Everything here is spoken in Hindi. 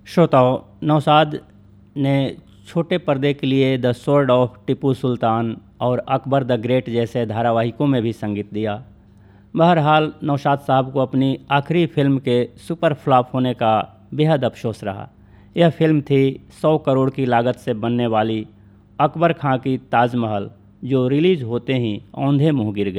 श्रोताओं, नौशाद ने छोटे पर्दे के लिए the sword of Tipu Sultan और अकबर द ग्रेट जैसे धारावाहिकों में भी संगीत दिया। बहरहाल नौशाद साहब को अपनी आखिरी फिल्म के सुपर फ्लॉप होने का बेहद अफसोस रहा। यह फिल्म थी 100 करोड़ की लागत से बनने वाली अकबर खां की ताजमहल, जो रिलीज़ होते ही औंधे मुँह गिर गई।